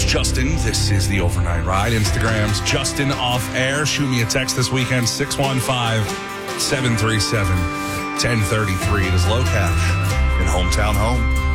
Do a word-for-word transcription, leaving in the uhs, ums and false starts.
Justin. This is the Overnight Ride. Instagram's Justin Off Air. Shoot me a text this weekend, six one five, seven three seven, one zero three three. It is Low Cash in Hometown Home.